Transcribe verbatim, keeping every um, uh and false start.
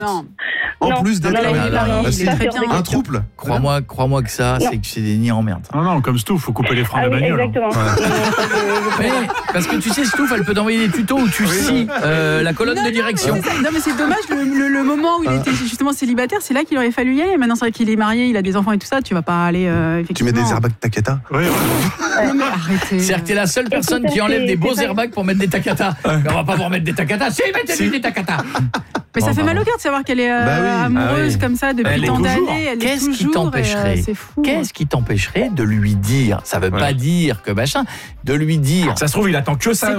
Non. En Non, plus d'être non, non, un, non, non, bah, c'est pas faire des un questions. trouble. Crois-moi, crois-moi que ça, Non. c'est que c'est des nids en merde. Non, non, comme Stouff, faut couper les freins Ah de la oui, bagnole. hein. exactement. Ouais. Non, non, ça, je- je- Mais, parce que tu sais, Stouff, elle peut t'envoyer des tutos où tu scies euh, la colonne Non, de non, direction. mais c'est ça. Non mais c'est dommage, le, le- le moment où il Ah. était justement célibataire, c'est là qu'il aurait fallu y aller. Maintenant c'est vrai qu'il est marié, il a des enfants et tout ça, tu vas pas aller euh, Tu mets effectivement. des airbags Takata. Ouais, ouais. Non mais arrêtez. C'est-à-dire que t'es la seule personne Écoute, qui enlève c'est- des beaux c'est pas- airbags pour mettre des Takata. Mais on va pas vous remettre des Takata. Si, mettez-lui des Takata. Mais ça Bon, fait mal pardon. au cœur de savoir qu'elle est euh, Bah oui. amoureuse Ah oui. comme ça depuis Elle est tant toujours. d'années. Elle est Qu'est-ce qui toujours, t'empêcherait et, euh, C'est fou. Qu'est-ce qui t'empêcherait de lui dire? Ça veut Ouais. pas dire que machin, de lui dire. Ça se trouve, il attend que ça C'est